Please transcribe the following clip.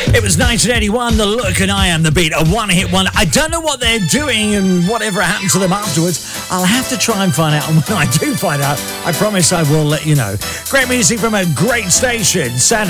It was 1981, The Look and I Am the Beat, a one-hit wonder. I don't know what they're doing and whatever happened to them afterwards. I'll have to try and find out, and when I do find out, I promise I will let you know. Great music from a great station. Saturday